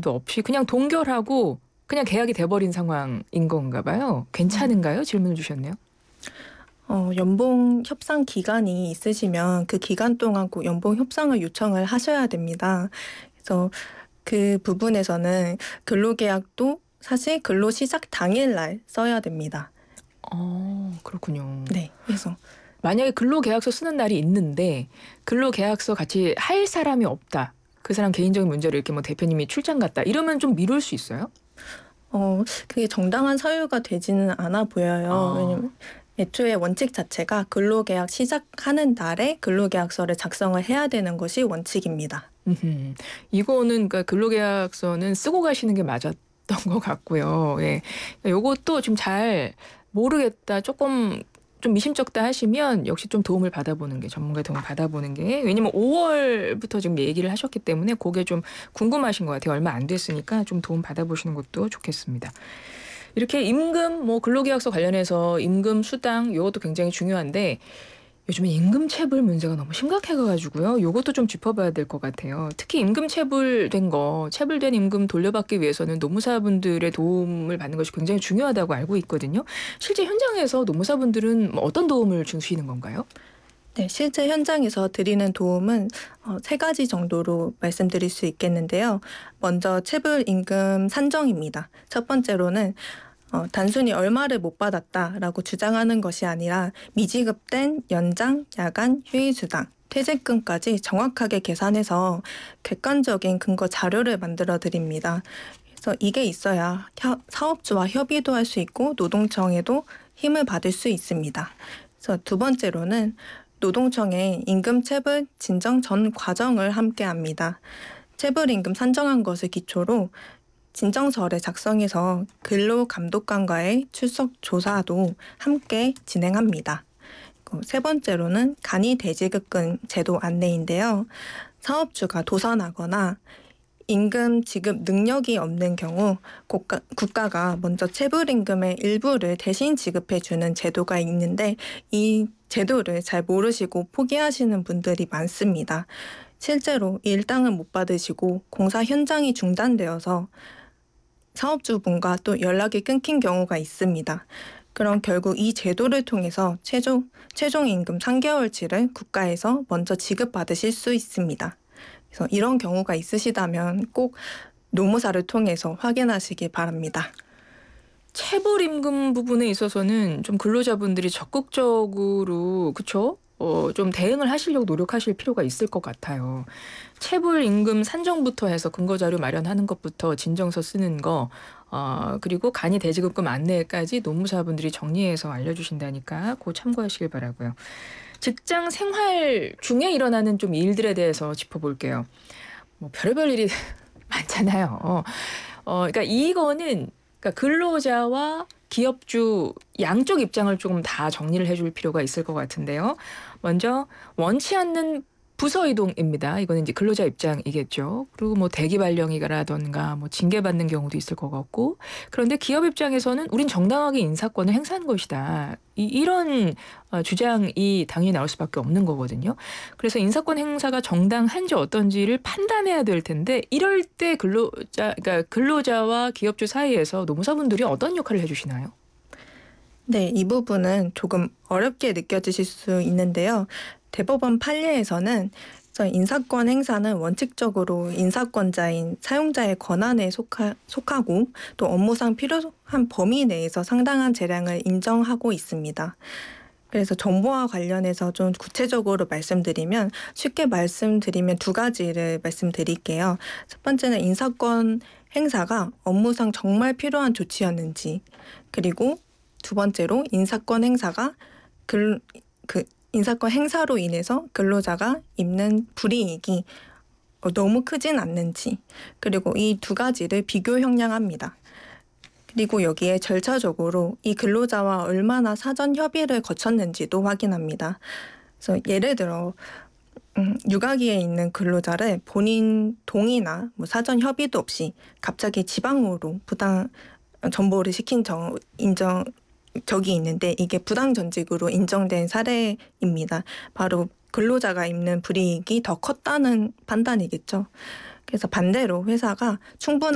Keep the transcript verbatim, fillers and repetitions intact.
조사도 없이 그냥 동결하고 그냥 계약이 돼버린 상황인 건가 봐요. 괜찮은가요? 질문을 주셨네요. 어, 연봉 협상 기간이 있으시면 그 기간 동안 꼭 연봉 협상을 요청을 하셔야 됩니다. 그래서 그 부분에서는 근로계약도 사실 근로 시작 당일날 써야 됩니다. 어, 그렇군요. 네, 그래서 만약에 근로계약서 쓰는 날이 있는데 근로계약서 같이 할 사람이 없다. 그 사람 개인적인 문제로 이렇게 뭐 대표님이 출장 갔다. 이러면 좀 미룰 수 있어요? 어, 그게 정당한 사유가 되지는 않아 보여요. 아, 왜냐면 애초에 원칙 자체가 근로계약 시작하는 날에 근로계약서를 작성을 해야 되는 것이 원칙입니다. 음흠. 이거는 그러니까 근로계약서는 쓰고 가시는 게 맞았던 것 같고요. 예. 요것도 좀 잘 모르겠다. 조금 좀 미심쩍다 하시면 역시 좀 도움을 받아보는 게 전문가의 도움을 받아보는 게 왜냐면 오월부터 지금 얘기를 하셨기 때문에 그게 좀 궁금하신 것 같아요. 얼마 안 됐으니까 좀 도움 받아보시는 것도 좋겠습니다. 이렇게 임금 뭐 근로계약서 관련해서 임금 수당 요것도 굉장히 중요한데 요즘에 임금 체불 문제가 너무 심각해가지고요. 요것도 좀 짚어봐야 될 것 같아요. 특히 임금 체불된 거, 체불된 임금 돌려받기 위해서는 노무사분들의 도움을 받는 것이 굉장히 중요하다고 알고 있거든요. 실제 현장에서 노무사분들은 뭐 어떤 도움을 주시는 건가요? 네, 실제 현장에서 드리는 도움은 어, 세 가지 정도로 말씀드릴 수 있겠는데요. 먼저 체불 임금 산정입니다. 첫 번째로는 어, 단순히 얼마를 못 받았다라고 주장하는 것이 아니라 미지급된 연장, 야간, 휴일수당, 퇴직금까지 정확하게 계산해서 객관적인 근거 자료를 만들어 드립니다. 그래서 이게 있어야 혀, 사업주와 협의도 할 수 있고 노동청에도 힘을 받을 수 있습니다. 그래서 두 번째로는 노동청에 임금 체불 진정 전 과정을 함께 합니다. 체불 임금 산정한 것을 기초로 진정서를 작성해서 근로감독관과의 출석 조사도 함께 진행합니다. 세 번째로는 간이 대지급금 제도 안내인데요. 사업주가 도산하거나 임금 지급 능력이 없는 경우 국가, 국가가 먼저 체불임금의 일부를 대신 지급해주는 제도가 있는데 이 제도를 잘 모르시고 포기하시는 분들이 많습니다. 실제로 일당을 못 받으시고 공사 현장이 중단되어서 사업주분과 또 연락이 끊긴 경우가 있습니다. 그럼 결국 이 제도를 통해서 최종, 최종 임금 삼 개월치를 국가에서 먼저 지급받으실 수 있습니다. 그래서 이런 경우가 있으시다면 꼭 노무사를 통해서 확인하시기 바랍니다. 체불 임금 부분에 있어서는 좀 근로자분들이 적극적으로 그쵸? 어, 좀 대응을 하시려고 노력하실 필요가 있을 것 같아요. 체불 임금 산정부터 해서 근거자료 마련하는 것부터 진정서 쓰는 거, 어, 그리고 간이 대지급금 안내까지 노무사분들이 정리해서 알려주신다니까 그거 참고하시길 바라고요. 직장 생활 중에 일어나는 좀 일들에 대해서 짚어볼게요. 뭐 별의별 일이 많잖아요. 어, 그러니까 이거는 그러니까 근로자와 기업주 양쪽 입장을 조금 다 정리를 해줄 필요가 있을 것 같은데요. 먼저 원치 않는 부서 이동입니다. 이거는 이제 근로자 입장이겠죠. 그리고 뭐 대기 발령이라던가 뭐 징계받는 경우도 있을 것 같고. 그런데 기업 입장에서는 우린 정당하게 인사권을 행사한 것이다. 이, 이런 어, 주장이 당연히 나올 수밖에 없는 거거든요. 그래서 인사권 행사가 정당한지 어떤지를 판단해야 될 텐데 이럴 때 근로자, 그러니까 근로자와 기업주 사이에서 노무사분들이 어떤 역할을 해주시나요? 네, 이 부분은 조금 어렵게 느껴지실 수 있는데요. 대법원 판례에서는 인사권 행사는 원칙적으로 인사권자인 사용자의 권한에 속하, 속하고 또 업무상 필요한 범위 내에서 상당한 재량을 인정하고 있습니다. 그래서 정보와 관련해서 좀 구체적으로 말씀드리면 쉽게 말씀드리면 두 가지를 말씀드릴게요. 첫 번째는 인사권 행사가 업무상 정말 필요한 조치였는지, 그리고 두 번째로 인사권 행사가 근, 그 인사권 행사로 인해서 근로자가 입는 불이익이 너무 크진 않는지, 그리고 이 두 가지를 비교 형량합니다. 그리고 여기에 절차적으로 이 근로자와 얼마나 사전 협의를 거쳤는지도 확인합니다. 그래서 예를 들어 음, 육아기에 있는 근로자를 본인 동의나 뭐 사전 협의도 없이 갑자기 지방으로 부당 전보를 시킨 정, 인정 적이 있는데 이게 부당전직으로 인정된 사례입니다. 바로 근로자가 입는 불이익이 더 컸다는 판단이겠죠. 그래서 반대로 회사가 충분한